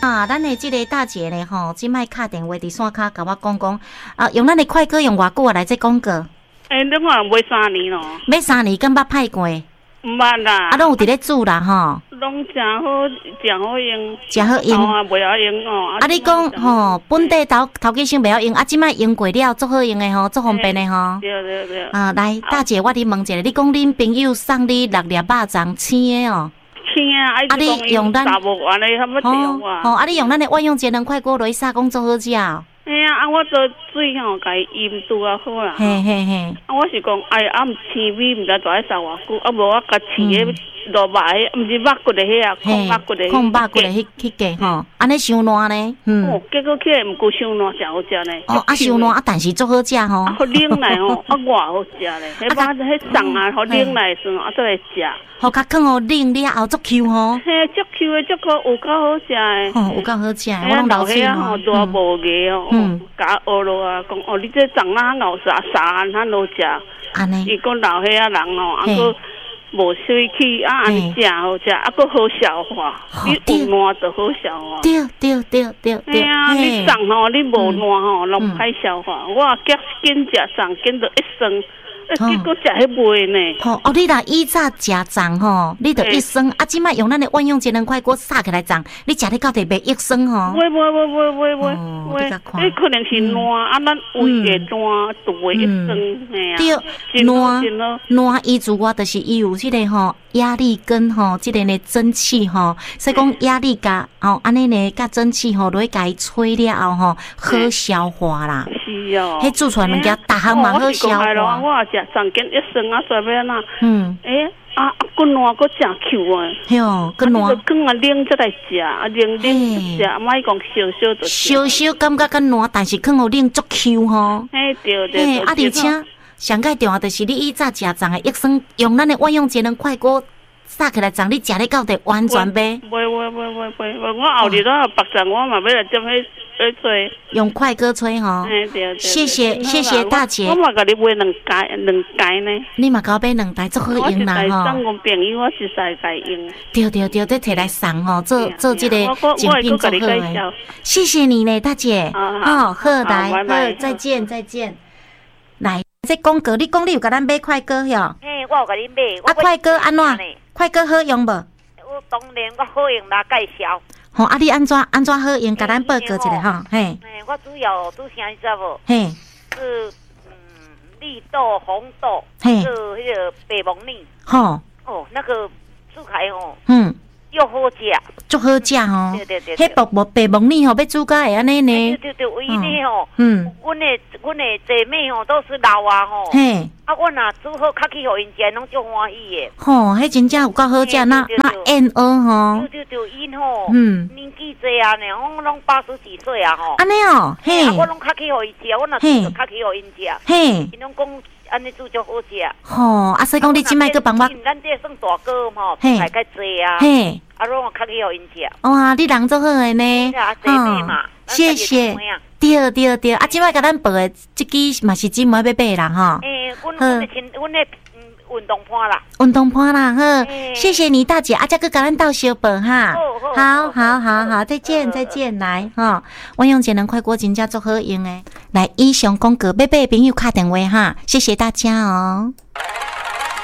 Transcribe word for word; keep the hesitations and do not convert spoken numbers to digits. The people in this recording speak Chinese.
啊，咱的这个大姐呢，吼，即摆敲电话伫线卡，甲我讲讲啊，用咱的快歌用偌久啊来做广告？ 诶，你看买三年咯。 买三年，敢捌歹过？ 毋捌啦。 啊，拢有伫咧煮啦，吼。 拢真好，真好用。 真好用。 啊，袂晓用哦。 啊，你讲吼，本地头头家先袂晓用，啊，即摆用过了，足好用的吼，足方便的吼。 对对对。 啊，来，大姐，我伫问一下，你讲恁朋友送你六粒肉粽青的哦？ 青啊，啊你用咱大无安尼，他们对啊。 吼，啊，你用咱的万用节能快锅落去杀，讲足好食哦。 哎呀，啊，我做水吼，甲伊腌拄啊好啦。 嘿嘿嘿。 啊，我是讲，哎呀，啊，毋青米，毋知做爱杀偌久，啊，无我甲饲个落肉诶，毋是肉骨的迄啊，空肉骨的。 空肉骨的迄迄个吼，安尼伤烂呢。嗯。 哦，结果起来毋够伤烂，真好食呢。 哦，啊伤烂啊，但是足好食吼。 啊，好冷来吼，啊，偌好食咧。迄把迄送啊，好冷来时啊，再来食。 好，甲放互冷了后足 Q 吼。 嘿，足 Q 的，足够有够好食诶。 吼，有够好食，我拢老吃吼。大无个哦，嗯，甲学落啊，讲哦，你这长哪熬啥啥咱都食。 安尼。 伊讲老岁仔人哦，啊个无水气啊，安尼真好食，啊个好消化，你有烂就好消化。 对对对对对。 哎呀，你长吼，你无烂吼，拢歹消化。我结紧食长，紧到一生。结果食迄味呢？ 吼哦，你若以早食粽吼，你着益生啊！即摆用咱的万用节能快锅撒起来粽，你食咧到底袂益生吼？ 袂袂袂袂袂袂袂，你可能是烂啊，咱胃会烂，就袂益生嘿啊。 对，烂烂伊自外，就是伊有迄个吼压力跟吼即个呢蒸汽吼，所以讲压力甲吼安尼呢甲蒸汽吼，落去甲伊吹了后吼，好消化啦。 是哦， 迄煮出来物件，逐项嘛好消化。 我也食长根一生啊，随便啦。 嗯。 诶，啊，个烂个真 Q 啊。 嘿哦，个烂。 更啊冷再来食，啊冷冷食，莫讲烧烧就。 烧烧感觉较烂，但是放互冷足 Q 吼。 嘿，对对。嘿， 啊，而且上界重要就是你以早食粽的益生，用咱的万用节能快锅撒起来粽，你食咧到底完全袂。 袂袂袂袂袂，我后日了白粽，我嘛要来接迄。吹用快歌吹吼，谢谢谢谢大姐。 我嘛甲你买两台两台呢。 你嘛甲我买两台，足好用啦吼。 我送我朋友，我实在该用。 对对对，得摕来送吼，做做这个奖品足好诶。谢谢你呢，大姐。哦，好来，好，再见再见。来，这广告你讲你有甲咱买快歌哟？ 嘿，我有甲你买。 啊，快歌安怎？快歌好用无？ 我当然我好用来介绍。 吼，啊！你安怎安怎好用？甲咱报告一下吼，嘿。 嘿，我主要煮啥你知无？ 嘿。 是嗯，绿豆、红豆， 嘿， 是迄个白蒙蜜。 吼。 哦，那个煮开吼。 嗯。 又好食。 足好食吼。 对对对。 迄白白白蒙蜜吼，要煮甲会安尼呢？ 对对对，为呢吼。 嗯。 阮的阮的姐妹吼都是老啊吼。 嘿。 啊，我若煮好，较去互因食，拢足欢喜的。 吼，迄真正有够好食，那那燕鹅吼。 对对对，因吼， 嗯， 年纪济啊呢，我拢八十几岁啊吼。 安尼哦，嘿， 我拢较去互伊食，我若煮较去互因食。嘿，因拢讲安尼煮足好食。 吼，啊，所以讲你即摆个帮我， 咱这算大哥吼，大概济啊。嘿，啊，拢较去互因食。 哇，你人足好诶呢。 嗯， 谢谢。对对对，啊，即摆甲咱报诶，即支嘛是姊妹要买啦吼。 诶，阮阮的亲，阮的运动盘啦。 运动盘啦，好，谢谢你大姐，啊，再个甲咱倒小报哈。好好好好，再见再见，来哈，我用节能快锅真正足好用诶，来以上广告，要买的朋友打电话哈，谢谢大家哦。